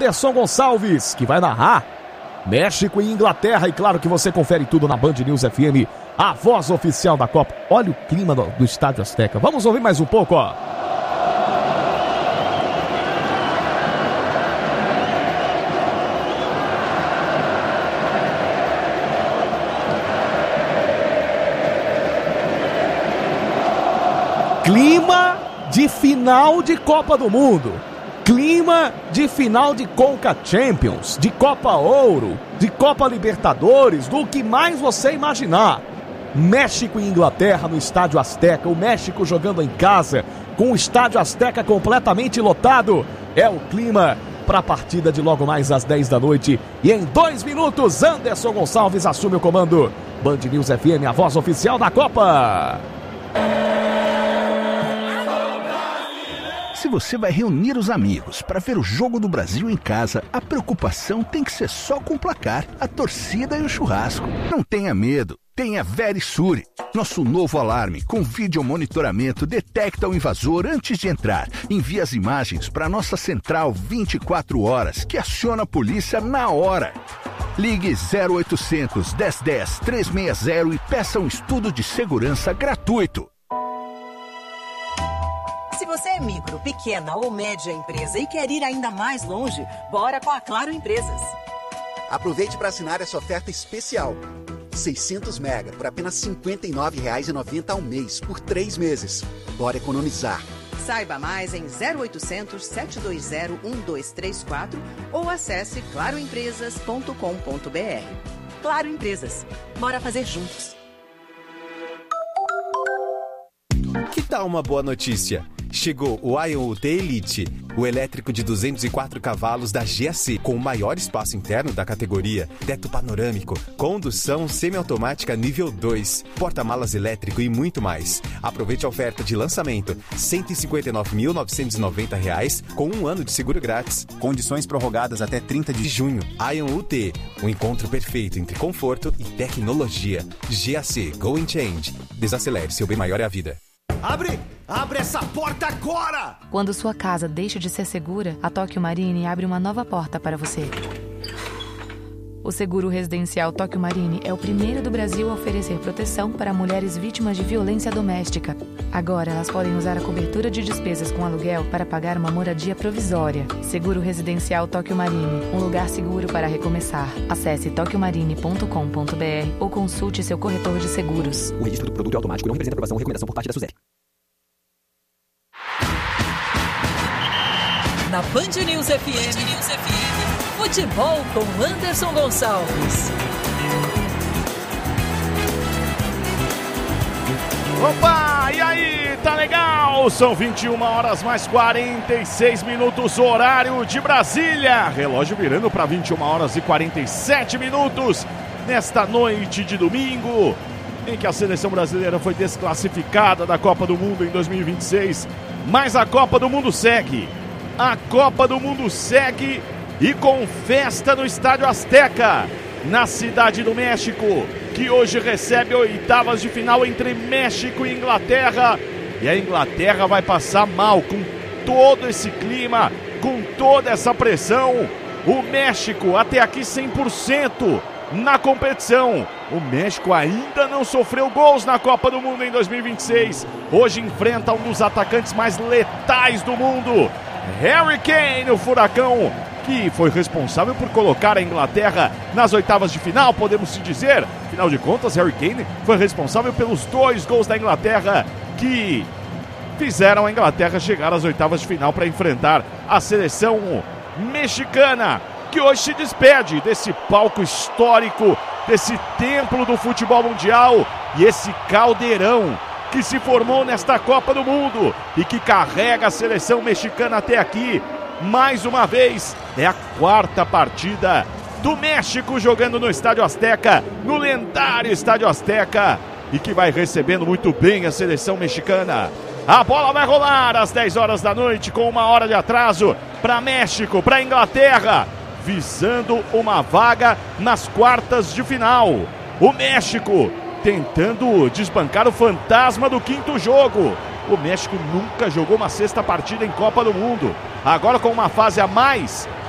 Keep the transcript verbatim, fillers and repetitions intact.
Anderson Gonçalves, que vai narrar México e Inglaterra. E claro que você confere tudo na Band News F M, a voz oficial da Copa. Olha o clima do, do Estádio Azteca. Vamos ouvir mais um pouco, ó. Clima de final de Copa do Mundo. Clima de final de Conca Champions, de Copa Ouro, de Copa Libertadores, do que mais você imaginar. México e Inglaterra no Estádio Azteca, o México jogando em casa, com o Estádio Azteca completamente lotado. É o clima para a partida de logo mais às dez da noite. E em dois minutos, Anderson Gonçalves assume o comando. Band News F M, a voz oficial da Copa. Se você vai reunir os amigos para ver o jogo do Brasil em casa, a preocupação tem que ser só com o placar, a torcida e o churrasco. Não tenha medo, tenha Verisure. Nosso novo alarme com vídeo monitoramento detecta o invasor antes de entrar. Envia as imagens para nossa central vinte e quatro horas, que aciona a polícia na hora. Ligue zero oitocentos, dez dez, trezentos e sessenta e peça um estudo de segurança gratuito. Se você é micro, pequena ou média empresa e quer ir ainda mais longe, bora com a Claro Empresas. Aproveite para assinar essa oferta especial. seiscentos mega por apenas cinquenta e nove reais e noventa centavos ao mês por três meses. Bora economizar. Saiba mais em zero oitocentos, sete dois zero, um dois três quatro ou acesse claro empresas ponto com ponto b r. Claro Empresas. Bora fazer juntos. Que tal uma boa notícia? Chegou o Ion U T Elite, o elétrico de duzentos e quatro cavalos da G A C, com o maior espaço interno da categoria, teto panorâmico, condução semiautomática nível dois, porta-malas elétrico e muito mais. Aproveite a oferta de lançamento, cento e cinquenta e nove mil novecentos e noventa reais, com um ano de seguro grátis. Condições prorrogadas até trinta de junho. Ion U T, o encontro perfeito entre conforto e tecnologia. G A C, Go and Change. Desacelere, seu bem maior é a vida. Abre! Abre essa porta agora! Quando sua casa deixa de ser segura, a Tóquio Marine abre uma nova porta para você. O seguro residencial Tóquio Marine é o primeiro do Brasil a oferecer proteção para mulheres vítimas de violência doméstica. Agora elas podem usar a cobertura de despesas com aluguel para pagar uma moradia provisória. Seguro residencial Tóquio Marine, um lugar seguro para recomeçar. Acesse tóquio marine ponto com ponto b r ou consulte seu corretor de seguros. O registro do produto é automático e não representa aprovação ou recomendação por parte da SUSEP. Na Band News F M, News F M, futebol com Anderson Gonçalves. Opa, e aí, tá legal? São vinte e uma horas mais quarenta e seis minutos, horário de Brasília. Relógio virando para vinte e uma horas e quarenta e sete minutos nesta noite de domingo, em que a seleção brasileira foi desclassificada da Copa do Mundo em dois mil e vinte e seis. Mas a Copa do Mundo segue. A Copa do Mundo segue e com festa no Estádio Azteca, na Cidade do México, que hoje recebe oitavas de final entre México e Inglaterra. E a Inglaterra vai passar mal com todo esse clima, com toda essa pressão. O México até aqui cem por cento na competição. O México ainda não sofreu gols na Copa do Mundo em dois mil e vinte e seis. Hoje enfrenta um dos atacantes mais letais do mundo, Harry Kane, o furacão, que foi responsável por colocar a Inglaterra nas oitavas de final, podemos se dizer. Afinal de contas, Harry Kane foi responsável pelos dois gols da Inglaterra que fizeram a Inglaterra chegar às oitavas de final para enfrentar a seleção mexicana, que hoje se despede desse palco histórico, desse templo do futebol mundial e esse caldeirão que se formou nesta Copa do Mundo e que carrega a seleção mexicana até aqui. Mais uma vez, é a quarta partida do México jogando no Estádio Azteca, no lendário Estádio Azteca, e que vai recebendo muito bem a seleção mexicana. A bola vai rolar às dez horas da noite com uma hora de atraso para México, para Inglaterra, visando uma vaga nas quartas de final. O México tentando desbancar o fantasma do quinto jogo. O México nunca jogou uma sexta partida em Copa do Mundo. Agora com uma fase a mais,